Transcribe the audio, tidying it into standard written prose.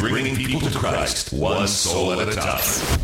bringing people to Christ, one soul at a time.